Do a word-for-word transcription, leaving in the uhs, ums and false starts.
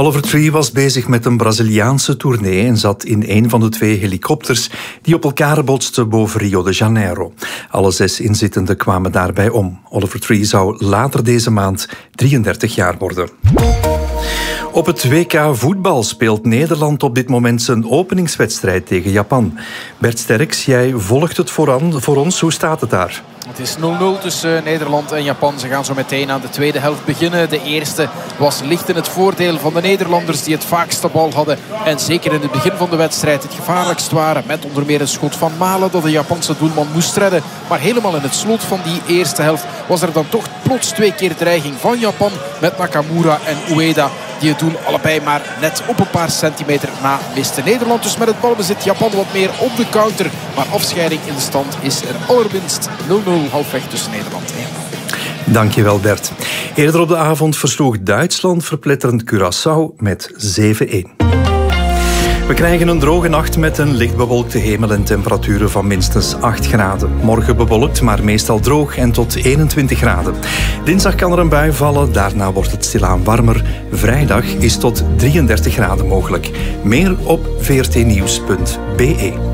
Oliver Tree was bezig met een Braziliaanse tournee en zat in een van de twee helikopters die op elkaar botsten boven Rio de Janeiro. Alle zes inzittenden kwamen daarbij om. Oliver Tree zou later deze maand drieëndertig jaar worden. Op het W K voetbal speelt Nederland op dit moment zijn openingswedstrijd tegen Japan. Bert Sterks, jij volgt het vooran, voor ons. Hoe staat het daar? Het is nul nul tussen Nederland en Japan. Ze gaan zo meteen aan de tweede helft beginnen. De eerste was licht in het voordeel van de Nederlanders die het vaakste bal hadden. En zeker in het begin van de wedstrijd het gevaarlijkst waren. Met onder meer een schot van Malen dat de Japanse doelman moest redden. Maar helemaal in het slot van die eerste helft was er dan toch plots twee keer dreiging van Japan. Met Nakamura en Ueda. Die het doel allebei maar net op een paar centimeter na miste. Nederland dus met het balbezit. Japan wat meer op de counter. Maar afscheiding in de stand is er allerminst nul nul halfweg tussen Nederland en Japan. Dankjewel Bert. Eerder op de avond versloeg Duitsland verpletterend Curaçao met zeven één. We krijgen een droge nacht met een licht bewolkte hemel en temperaturen van minstens acht graden. Morgen bewolkt, maar meestal droog en tot eenentwintig graden. Dinsdag kan er een bui vallen, daarna wordt het stilaan warmer. Vrijdag is tot drieëndertig graden mogelijk. Meer op v r t nieuws punt b e.